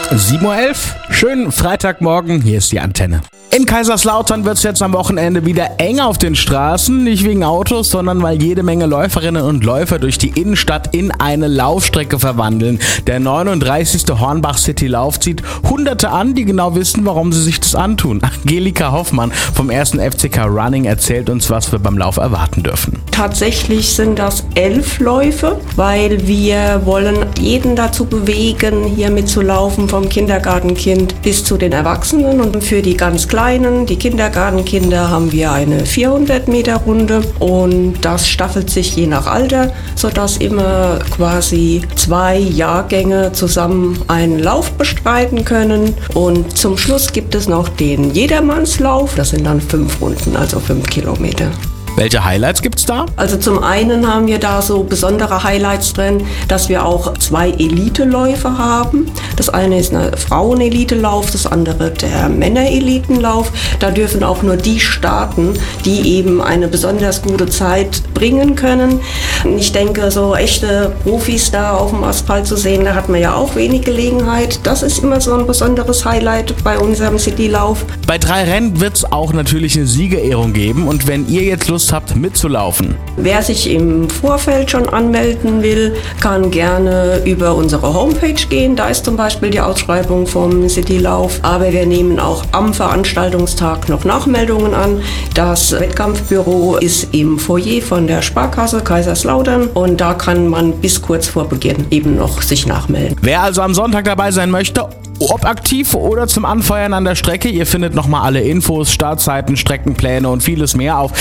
7:11 Uhr, schönen Freitagmorgen, hier ist die Antenne. In Kaiserslautern wird es jetzt am Wochenende wieder eng auf den Straßen, nicht wegen Autos, sondern weil jede Menge Läuferinnen und Läufer durch die Innenstadt in eine Laufstrecke verwandeln. Der 39. Hornbach City Lauf zieht Hunderte an, die genau wissen, warum sie sich das antun. Angelika Hoffmann vom 1. FCK Running erzählt uns, was wir beim Lauf erwarten dürfen. Tatsächlich sind das 11 Läufe, weil wir wollen jeden dazu bewegen, hier mitzulaufen, vom Kindergartenkind bis zu den Erwachsenen. Und für die ganz Kleinen, die Kindergartenkinder, haben wir eine 400-Meter-Runde und das staffelt sich je nach Alter, sodass immer quasi 2 Jahrgänge zusammen einen Lauf bestreiten können. Und zum Schluss gibt es noch den Jedermannslauf, das sind dann 5 Runden, also 5 Kilometer. Welche Highlights gibt's da? Also zum einen haben wir da so besondere Highlights drin, dass wir auch 2 Elite-Läufe haben. Das eine ist ein Frauen-Elite-Lauf, das andere der Männer-Elitenlauf. Da dürfen auch nur die starten, die eben eine besonders gute Zeit bringen können. Ich denke, so echte Profis da auf dem Asphalt zu sehen, da hat man ja auch wenig Gelegenheit. Das ist immer so ein besonderes Highlight bei unserem City-Lauf. Bei 3 Rennen wird's auch natürlich eine Siegerehrung geben und wenn ihr jetzt Lust habt mitzulaufen. Wer sich im Vorfeld schon anmelden will, kann gerne über unsere Homepage gehen. Da ist zum Beispiel die Ausschreibung vom Citylauf. Aber wir nehmen auch am Veranstaltungstag noch Nachmeldungen an. Das Wettkampfbüro ist im Foyer von der Sparkasse Kaiserslautern und da kann man bis kurz vor Beginn eben noch sich nachmelden. Wer also am Sonntag dabei sein möchte, ob aktiv oder zum Anfeuern an der Strecke, ihr findet nochmal alle Infos, Startzeiten, Streckenpläne und vieles mehr auf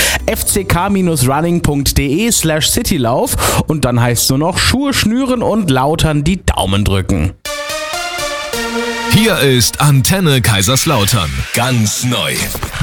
fck-running.de/citylauf und dann heißt es nur noch Schuhe schnüren und Lautern die Daumen drücken. Hier ist Antenne Kaiserslautern. Ganz neu.